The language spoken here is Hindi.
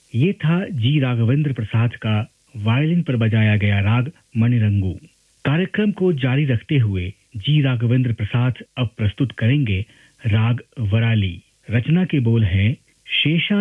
ये था जी राघवेंद्र प्रसाद का वायलिन पर बजाया गया राग मणिरंगू। कार्यक्रम को जारी रखते हुए जी राघवेंद्र प्रसाद अब प्रस्तुत करेंगे राग वराली। रचना के बोल हैं शेषा